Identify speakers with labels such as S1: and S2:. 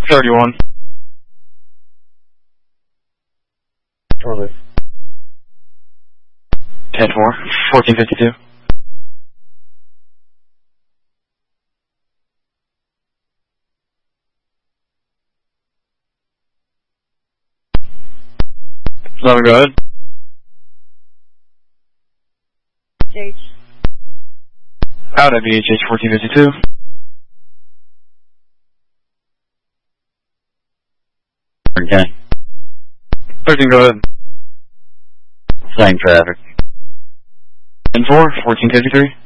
S1: 31.
S2: Totally.
S1: 10-4, 1452. Let me go ahead.
S3: H.
S1: Out at VHH 1452.
S2: Okay.
S1: 13, go ahead.
S2: Same traffic.
S1: 10-4, 1453.